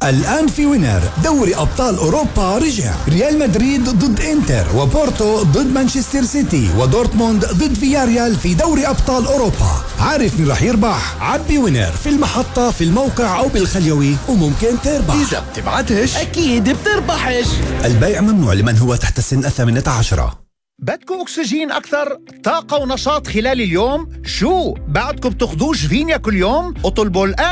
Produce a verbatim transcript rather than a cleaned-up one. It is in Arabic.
الآن في وينر دوري أبطال أوروبا رجع. ريال مدريد ضد إنتر، وبورتو ضد مانشستر سيتي، ودورتموند ضد فياريال في دوري أبطال أوروبا. عارف مين رح يربح؟ عبي وينر في المحطة، في الموقع، أو بالخليوي، وممكن تربح. إذا بتبعتش أكيد بتربحش. البيع ممنوع لمن هو تحت سن الثامنة عشرة. بدكم أكسجين أكثر؟ طاقة ونشاط خلال اليوم؟ شو بعدكم بتاخدوش فينيا كل يوم؟ اطلبوا الآن